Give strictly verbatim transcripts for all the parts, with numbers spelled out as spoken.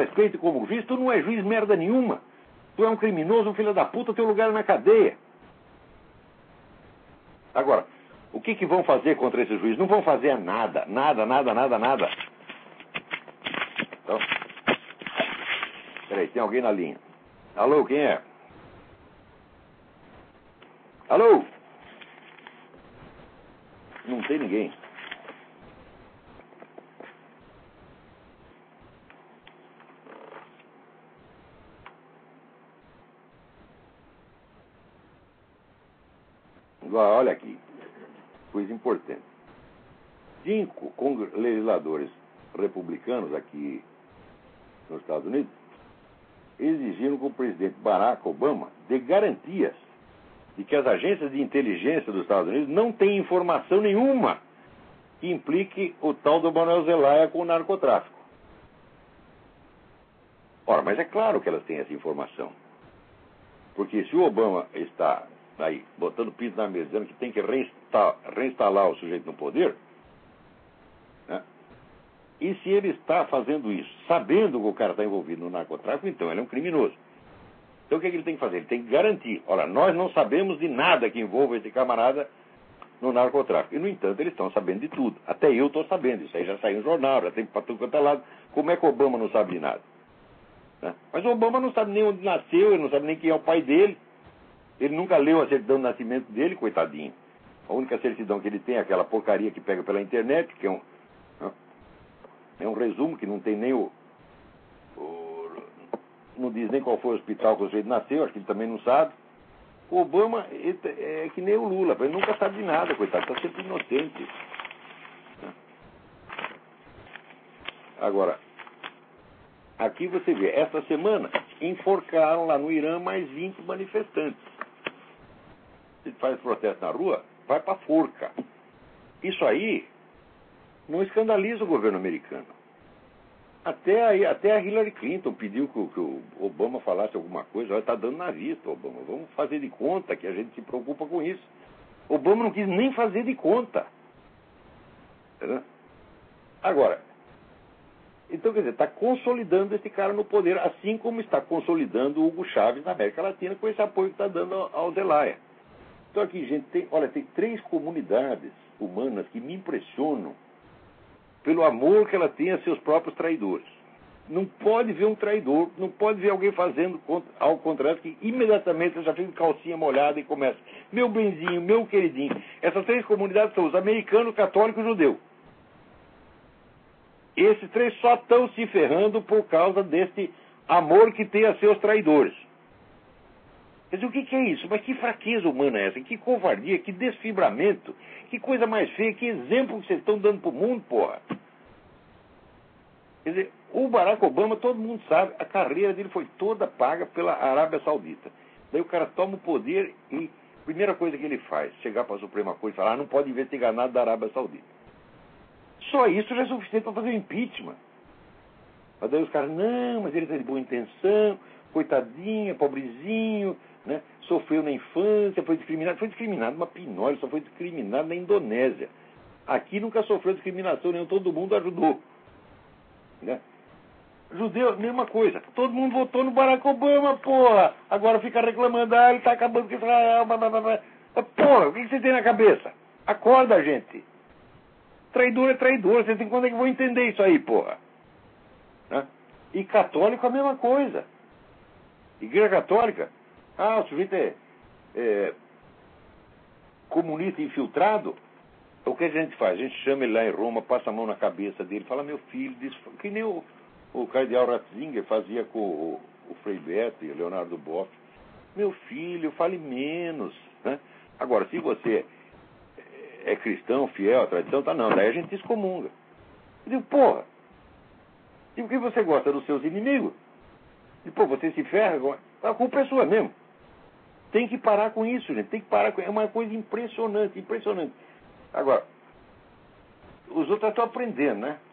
respeito como juiz, tu não é juiz merda nenhuma. Tu é um criminoso, um filho da puta, teu lugar é na cadeia. Agora, o que que vão fazer contra esse juiz? Não vão fazer nada, nada, nada, nada, nada. Então, peraí, tem alguém na linha. Alô, quem é? Alô? Não tem ninguém. Olha aqui, coisa importante. Cinco legisladores republicanos aqui nos Estados Unidos exigiram que o presidente Barack Obama dê garantias de que as agências de inteligência dos Estados Unidos não têm informação nenhuma que implique o tal do Manuel Zelaya com o narcotráfico. Ora, mas é claro que elas têm essa informação. Porque se o Obama está aí botando piso na mesa, dizendo que tem que reinstalar, reinstalar o sujeito no poder, né? E se ele está fazendo isso, sabendo que o cara está envolvido no narcotráfico, então ele é um criminoso. Então o que, é que ele tem que fazer? Ele tem que garantir. Olha, nós não sabemos de nada que envolva esse camarada no narcotráfico. E, no entanto, eles estão sabendo de tudo. Até eu estou sabendo. Isso aí já saiu no jornal, já tem para tudo quanto é lado. Como é que o Obama não sabe de nada? Né? Mas o Obama não sabe nem onde nasceu, ele não sabe nem quem é o pai dele. Ele nunca leu a certidão de nascimento dele, coitadinho. A única certidão que ele tem é aquela porcaria que pega pela internet, que é um, é um resumo que não tem nem o, o... não diz nem qual foi o hospital que o sujeito nasceu, acho que ele também não sabe. O Obama é que nem o Lula, ele nunca sabe de nada, coitado, está sempre inocente. Agora, aqui você vê, essa semana enforcaram lá no Irã mais vinte manifestantes. Se faz protesto na rua, vai para forca. Isso aí não escandaliza o governo americano. Até, aí, até a Hillary Clinton pediu que, que o Obama falasse alguma coisa. Olha, está dando na vista, Obama. Vamos fazer de conta que a gente se preocupa com isso. Obama não quis nem fazer de conta. Entendeu? Agora, então, quer dizer, está consolidando esse cara no poder, assim como está consolidando o Hugo Chávez na América Latina com esse apoio que está dando ao, ao Zelaya. Então aqui, gente, tem, olha, tem três comunidades humanas que me impressionam pelo amor que ela tem a seus próprios traidores. Não pode ver um traidor, não pode ver alguém fazendo ao contrário, que imediatamente você já fica de calcinha molhada e começa, meu benzinho, meu queridinho. Essas três comunidades são os americanos, católicos e judeu. Esses três só estão se ferrando por causa desse amor que tem a seus traidores. Quer dizer, o que, que é isso? Mas que fraqueza humana é essa? Que covardia, que desfibramento, que coisa mais feia, que exemplo que vocês estão dando pro mundo, porra. Quer dizer, o Barack Obama, todo mundo sabe, a carreira dele foi toda paga pela Arábia Saudita. Daí o cara toma o poder e a primeira coisa que ele faz, chegar para a Suprema Corte e falar, ah, não pode investigar nada da Arábia Saudita. Só isso já é suficiente para fazer o impeachment. Mas daí os caras, não, mas ele está de boa intenção, coitadinha, pobrezinho, né? Sofreu na infância, foi discriminado. Foi discriminado uma pinóia, só foi discriminado na Indonésia. Aqui nunca sofreu discriminação nenhuma, todo mundo ajudou. Né? Judeu, mesma coisa. Todo mundo votou no Barack Obama, porra. Agora fica reclamando, ah, ele está acabando com Israel, blá, blá, blá, blá. Porra, o que você tem na cabeça? Acorda, gente. Traidor é traidor, você tem quando é que vão entender isso aí, porra? Né? E católico a mesma coisa. Igreja católica, ah, o sujeito é, é comunista infiltrado. O que a gente faz? A gente chama ele lá em Roma, passa a mão na cabeça dele, fala, meu filho, diz, que nem o, o cardeal Ratzinger fazia com o, o Frei Beto e o Leonardo Boff. Meu filho, fale menos. Né? Agora, se você é cristão, fiel à tradição, tá não, daí a gente excomunga. Eu digo, porra, e por que você gosta dos seus inimigos? E, pô, você se ferra, a culpa é sua mesmo. Tem que parar com isso, gente, tem que parar com... É uma coisa impressionante, impressionante. Agora, os outros estão aprendendo, né?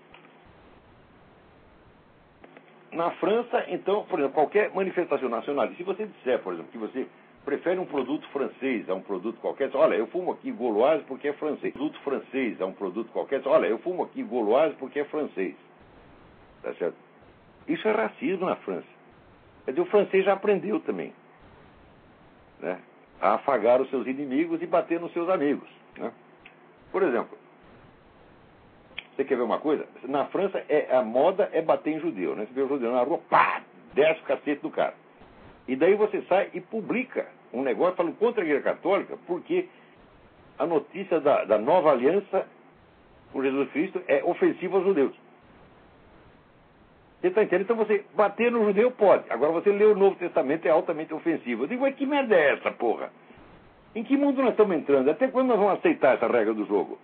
Na França, então, por exemplo, qualquer manifestação nacionalista, se você disser, por exemplo, que você prefere um produto francês a um produto qualquer, olha, eu fumo aqui Gauloise porque é francês. Produto francês a um produto qualquer, olha, eu fumo aqui Gauloise porque é francês. Tá certo? Isso é racismo na França. Quer dizer, o francês já aprendeu também, né, a afagar os seus inimigos e bater nos seus amigos, né? Por exemplo, você quer ver uma coisa? Na França, é, a moda é bater em judeu, né? Você vê o judeu na rua, pá, desce o cacete do cara. E daí você sai e publica um negócio falando contra a Igreja Católica, porque a notícia da, da nova aliança com Jesus Cristo é ofensiva aos judeus. Você está entendendo? Então você bater no judeu pode. Agora você lê o Novo Testamento é altamente ofensivo. Eu digo, mas que merda é essa, porra? Em que mundo nós estamos entrando? Até quando nós vamos aceitar essa regra do jogo?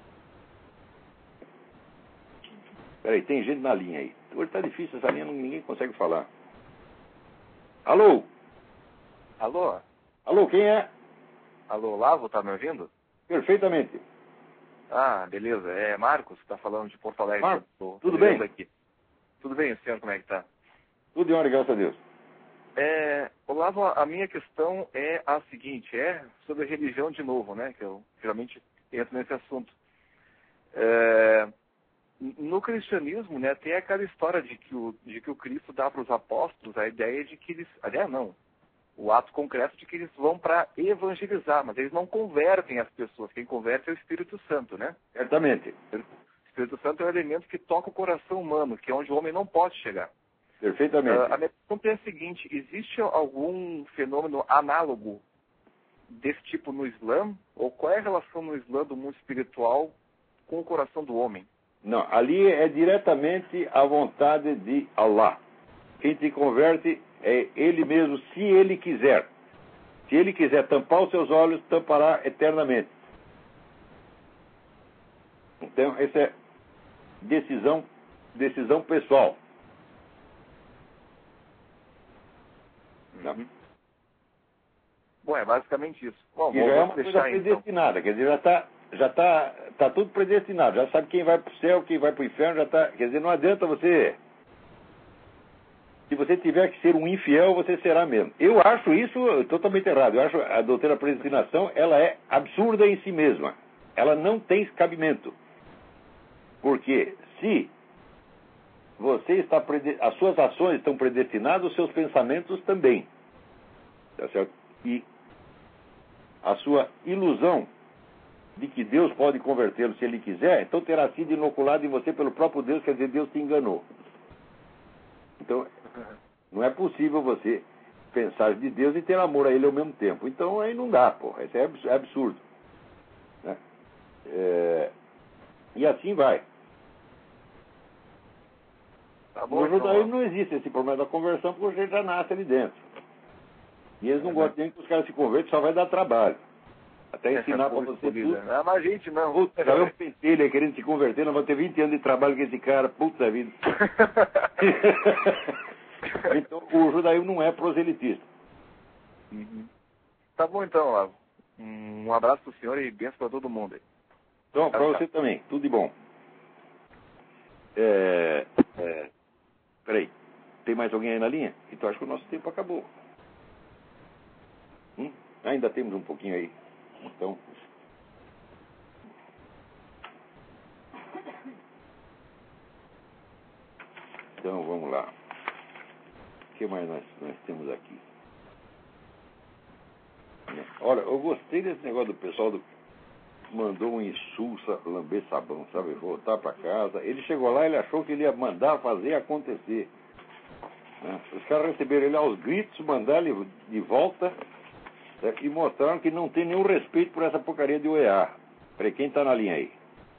Peraí, tem gente na linha aí. Hoje está difícil essa linha, ninguém consegue falar. Alô? Alô? Alô, quem é? Alô, Lavo, tá me ouvindo? Perfeitamente. Ah, beleza. É Marcos, tá falando de Porto Alegre. Marcos, tô, tô tudo bem? Aqui. Tudo bem, senhor, como é que tá? Tudo em ordem, graças a Deus. É, Olavo, a minha questão é a seguinte, é sobre a religião de novo, né? Que eu geralmente entro nesse assunto. É, no cristianismo, né, tem aquela história de que o, de que o Cristo dá para os apóstolos a ideia de que eles... Aliás, não. O ato concreto de que eles vão para evangelizar, mas eles não convertem as pessoas. Quem converte é o Espírito Santo, né? Certamente. O Espírito Santo é um elemento que toca o coração humano, que é onde o homem não pode chegar. Perfeitamente. Uh, a minha pergunta é a seguinte, existe algum fenômeno análogo desse tipo no Islã? Ou qual é a relação no Islã do mundo espiritual com o coração do homem? Não, ali é diretamente a vontade de Allah. Quem te converte é Ele mesmo, se Ele quiser. Se Ele quiser tampar os seus olhos, tampará eternamente. Então, essa é decisão, decisão pessoal. Uhum. Bom, é basicamente isso. Bom, que já é uma coisa predestinada, então. Quer dizer, já está já tá, tá tudo predestinado, já sabe quem vai para o céu, quem vai para o inferno, já está. Quer dizer, não adianta você. Se você tiver que ser um infiel, você será mesmo. Eu acho isso totalmente errado. Eu acho a doutrina da predestinação, ela é absurda em si mesma. Ela não tem cabimento. Porque se você está prede... as suas ações estão predestinadas, os seus pensamentos também. Tá certo? E a sua ilusão de que Deus pode convertê-lo se Ele quiser, então terá sido inoculado em você pelo próprio Deus, quer dizer, Deus te enganou. Então, não é possível você pensar de Deus e ter amor a Ele ao mesmo tempo. Então, aí não dá, porra. Isso é absurdo. Né? É... E assim vai. Tá bom, no judaísmo então, não existe esse problema da conversão, porque você já nasce ali dentro. E eles não é, gostam nem que os caras se convertam, só vai dar trabalho. Até ensinar para você tudo. Ah, mas a gente não. Puta, já é um pentelho aí querendo se converter, nós vamos ter vinte anos de trabalho com esse cara, puta vida. Então, o judaísmo não é proselitista. Uhum. Tá bom então, Lavo. Um abraço pro senhor e bênção para todo mundo aí. Então, para você também, tudo de bom. É, é, peraí, tem mais alguém aí na linha? Então acho que o nosso tempo acabou. Hum? Ainda temos um pouquinho aí. Então. Então vamos lá. O que mais nós, nós temos aqui? Olha, eu gostei desse negócio do pessoal do. Mandou um insulsa lamber sabão, sabe? Voltar para casa. Ele chegou lá, ele achou que ele ia mandar fazer acontecer. Né? Os caras receberam ele aos gritos, mandaram ele de volta, né? E mostraram que não tem nenhum respeito por essa porcaria de O E A. Peraí, quem está na linha aí?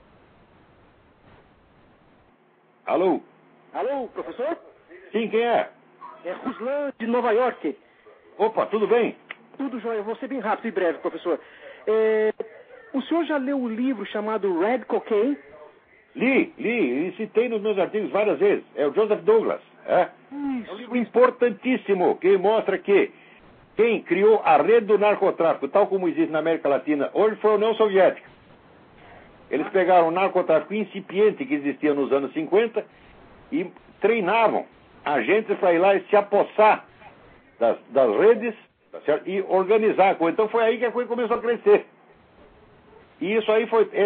Alô? Alô, professor? Sim, quem é? É Ruslan, de Nova York. Opa, tudo bem? Tudo jóia, vou ser bem rápido e breve, professor. É... O senhor já leu o livro chamado Red Cocaine? Li, li, e citei nos meus artigos várias vezes. É o Joseph Douglas. É, Isso. É um livro importantíssimo que mostra que quem criou a rede do narcotráfico, tal como existe na América Latina, hoje foi a União Soviética. Eles pegaram o narcotráfico incipiente que existia nos anos cinquenta e treinavam agentes para ir lá e se apossar das, das redes, tá certo? E organizar a coisa. Então foi aí que a coisa começou a crescer. E isso aí foi